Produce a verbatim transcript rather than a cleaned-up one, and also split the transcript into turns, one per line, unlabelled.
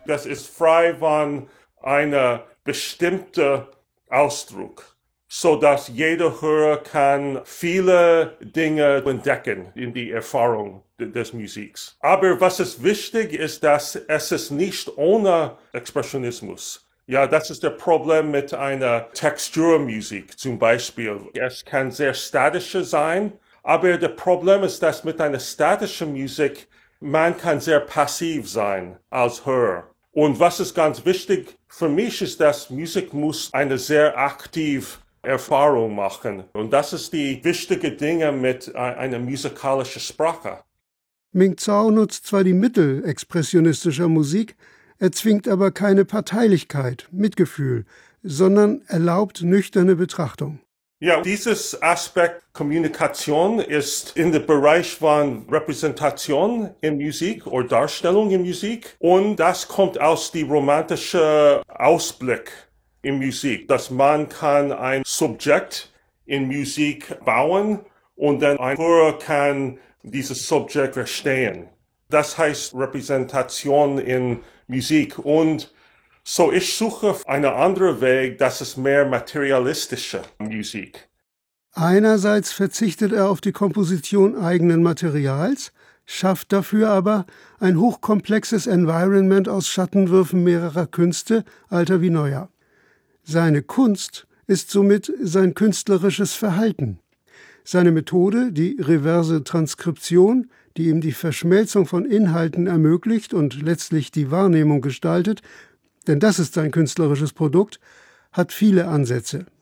Das ist frei von einem bestimmten Ausdruck, sodass jeder Hörer kann viele Dinge entdecken in die Erfahrung des Musiks. Aber was ist wichtig, ist, dass es ist nicht ohne Expressionismus. Ja, das ist das Problem mit einer Texturmusik zum Beispiel. Es kann sehr statische sein, aber das Problem ist, dass mit einer statischen Musik man kann sehr passiv sein als Hörer. Und was ist ganz wichtig für mich, ist, dass Musik muss eine sehr aktive Erfahrung machen. Und das ist die wichtige Dinge mit einer musikalischen Sprache.
Ming Zhao nutzt zwar die Mittel expressionistischer Musik, erzwingt aber keine Parteilichkeit, Mitgefühl, sondern erlaubt nüchterne Betrachtung.
Ja, dieses Aspekt Kommunikation ist in dem Bereich von Repräsentation in Musik oder Darstellung in Musik. Und das kommt aus dem romantischen Ausblick in Musik, dass man kann ein Subjekt in Musik bauen und dann ein Hörer kann dieses Subjekt verstehen. Das heißt Repräsentation in Musik. Und so ich suche einen anderen Weg, das ist mehr materialistische Musik.
Einerseits verzichtet er auf die Komposition eigenen Materials, schafft dafür aber ein hochkomplexes Environment aus Schattenwürfen mehrerer Künste, alter wie neuer. Seine Kunst ist somit sein künstlerisches Verhalten. Seine Methode, die reverse Transkription, die ihm die Verschmelzung von Inhalten ermöglicht und letztlich die Wahrnehmung gestaltet, denn das ist sein künstlerisches Produkt, hat viele Ansätze.